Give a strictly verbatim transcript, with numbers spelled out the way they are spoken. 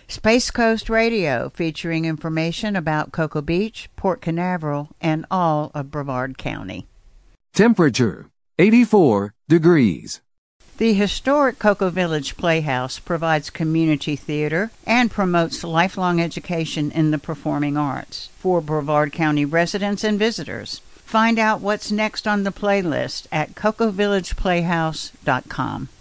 Space Coast Radio, featuring information about Cocoa Beach, Port Canaveral, and all of Brevard County. Temperature, eighty-four degrees. The historic Cocoa Village Playhouse provides community theater and promotes lifelong education in the performing arts for Brevard County residents and visitors. Find out what's next on the playlist at cocoa village playhouse dot com.